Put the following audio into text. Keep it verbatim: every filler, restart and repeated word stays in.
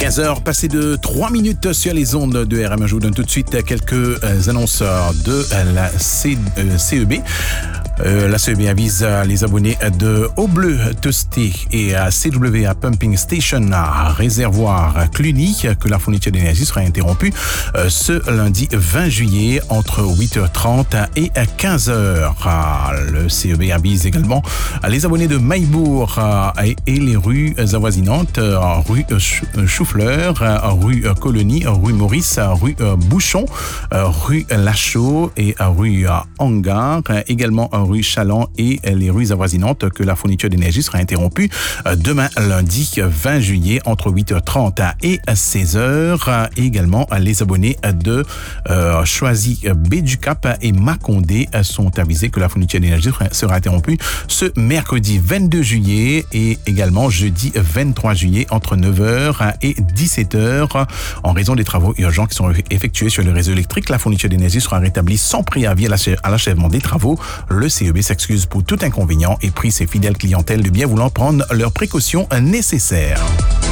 quinze heures passées de trois minutes sur les ondes de R M. Je vous donne tout de suite quelques annonceurs de la C E B. Euh, la C E B avise les abonnés de Au Bleu Toasté et à C W A Pumping Station à Réservoir Cluny que la fourniture d'énergie sera interrompue euh, ce lundi vingt juillet entre huit heures trente et quinze heures. Le C E B avise également les abonnés de Maillebourg et, et les rues avoisinantes, rue Choufleur, rue Colonie, rue Maurice, rue Bouchon, rue Lachaud et rue Hangar, également rue Chaland et les rues avoisinantes que la fourniture d'énergie sera interrompue demain lundi vingt juillet entre huit heures trente et seize heures. Et également les abonnés de euh, Choisy Béducap et Macondé sont avisés que la fourniture d'énergie sera interrompue ce mercredi vingt-deux juillet et également jeudi vingt-trois juillet entre neuf heures et dix-sept heures en raison des travaux urgents qui sont effectués sur le réseau électrique. La fourniture d'énergie sera rétablie sans préavis à l'achèvement des travaux. Le C E B s'excuse pour tout inconvénient et prie ses fidèles clientèles de bien vouloir prendre leurs précautions nécessaires.